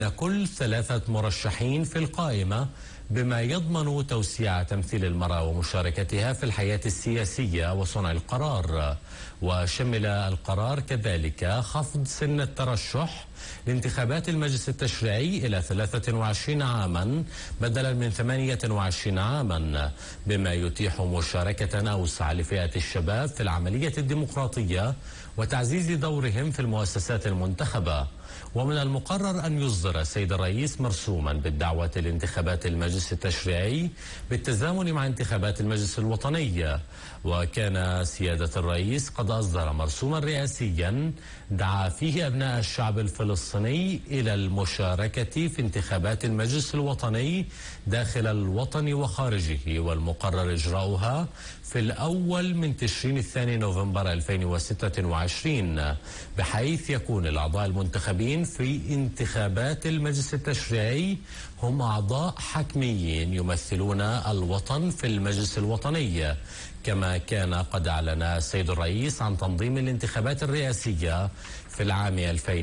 كل 3 مرشحين في القائمة، بما يضمن توسيع تمثيل المرأة ومشاركتها في الحياة السياسية وصنع القرار. وشمل القرار كذلك خفض سن الترشح لانتخابات المجلس التشريعي إلى 23 عاما بدلا من 28 عاما، بما يتيح مشاركة أوسع لفئة الشباب في العملية الديمقراطية وتعزيز دورهم في المؤسسات المنتخبة. ومن المقرر أن يصدر السيد الرئيس مرسوما بالدعوة لانتخابات المجلس التشريعي بالتزامن مع انتخابات المجلس الوطني. وكان سيادة الرئيس قد أصدر مرسوما رئاسيا دعا فيه أبناء الشعب الفلسطيني إلى المشاركة في انتخابات المجلس الوطني داخل الوطن وخارجه، والمقرر إجراؤها في الأول من تشرين الثاني نوفمبر 2026، بحيث يكون الأعضاء المنتخبين في انتخابات المجلس التشريعي هم أعضاء حكميين يمثلون الوطن في المجلس الوطني. كما كان قد أعلن السيد الرئيس عن تنظيم الانتخابات الرئاسية في العام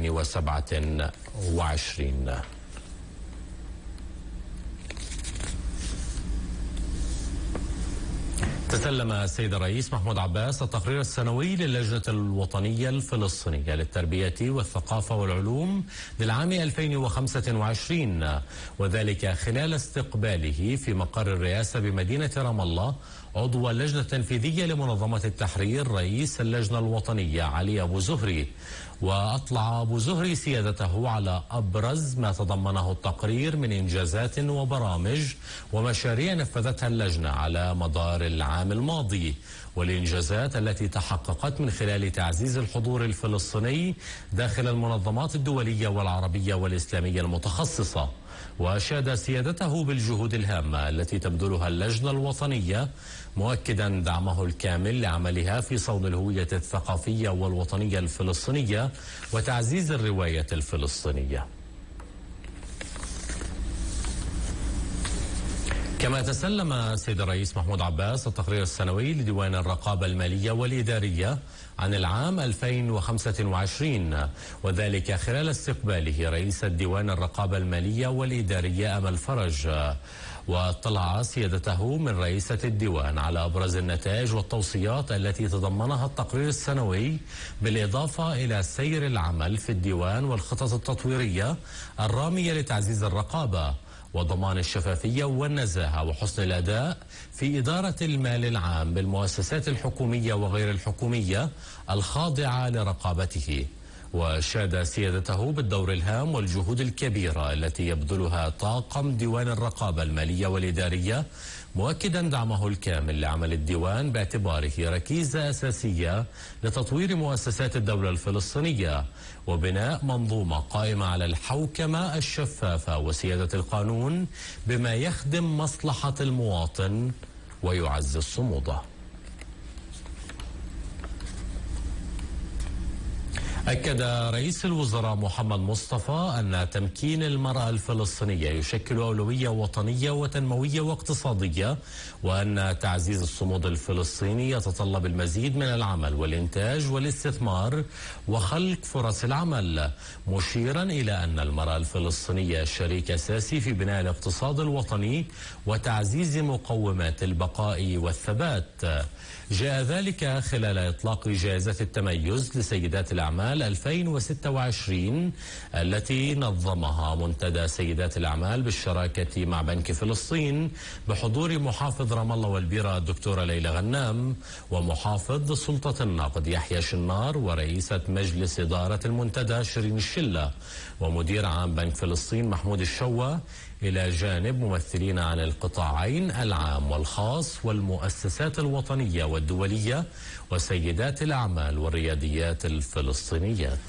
2027. تسلم السيد الرئيس محمود عباس التقرير السنوي للجنة الوطنية الفلسطينية للتربية والثقافة والعلوم للعام 2025، وذلك خلال استقباله في مقر الرئاسة بمدينة رام الله عضو اللجنة التنفيذية لمنظمة التحرير رئيس اللجنة الوطنية علي أبو زهري. وأطلع أبو زهري سيادته على أبرز ما تضمنه التقرير من إنجازات وبرامج ومشاريع نفذتها اللجنة على مدار العام الماضي، والإنجازات التي تحققت من خلال تعزيز الحضور الفلسطيني داخل المنظمات الدولية والعربية والإسلامية المتخصصة. وأشاد سيادته بالجهود الهامة التي تبذلها اللجنة الوطنية، مؤكدا دعمه الكامل لعملها في صون الهوية الثقافية والوطنية الفلسطينية وتعزيز الرواية الفلسطينية. كما تسلم السيد الرئيس محمود عباس التقرير السنوي لديوان الرقابة المالية والإدارية عن العام 2025، وذلك خلال استقباله رئيس الديوان الرقابة المالية والإدارية أمل فرج. واطلع سيادته من رئيسة الديوان على أبرز النتائج والتوصيات التي تضمنها التقرير السنوي، بالإضافة إلى سير العمل في الديوان والخطط التطويرية الرامية لتعزيز الرقابة وضمان الشفافية والنزاهة وحسن الأداء في إدارة المال العام بالمؤسسات الحكومية وغير الحكومية الخاضعة لرقابته. وشاد سيادته بالدور الهام والجهود الكبيرة التي يبذلها طاقم ديوان الرقابة المالية والإدارية، مؤكدا دعمه الكامل لعمل الديوان باعتباره ركيزة أساسية لتطوير مؤسسات الدولة الفلسطينية وبناء منظومة قائمة على الحوكمة الشفافة وسيادة القانون، بما يخدم مصلحة المواطن ويعزز صموده. أكد رئيس الوزراء محمد مصطفى أن تمكين المرأة الفلسطينية يشكل أولوية وطنية وتنموية واقتصادية، وأن تعزيز الصمود الفلسطيني يتطلب المزيد من العمل والإنتاج والاستثمار وخلق فرص العمل، مشيرا إلى أن المرأة الفلسطينية شريك أساسي في بناء الاقتصاد الوطني وتعزيز مقومات البقاء والثبات. جاء ذلك خلال إطلاق جائزة التميز لسيدات الأعمال 2026 التي نظمها منتدى سيدات الأعمال بالشراكة مع بنك فلسطين بحضور محافظ رام الله والبيرة الدكتورة ليلى غنام ومحافظ سلطة النقد يحيى شنار ورئيسة مجلس إدارة المنتدى شيرين الشلة ومدير عام بنك فلسطين محمود الشوى، إلى جانب ممثلين عن القطاعين العام والخاص والمؤسسات الوطنية والدولية وسيدات الأعمال والرياديات الفلسطينيات.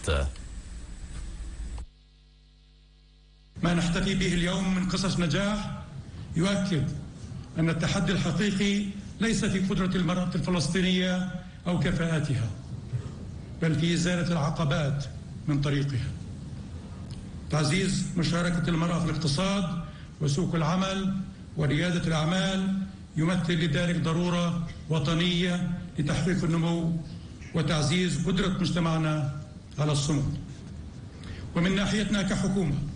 ما نحتفي به اليوم من قصص نجاح يؤكد أن التحدي الحقيقي ليس في قدرة المرأة الفلسطينية أو كفاءاتها، بل في إزالة العقبات من طريقها. تعزيز مشاركة المرأة في الاقتصاد وسوق العمل وريادة الأعمال يمثل لذلك ضرورة وطنية لتحقيق النمو وتعزيز قدرة مجتمعنا على الصمود. ومن ناحيتنا كحكومة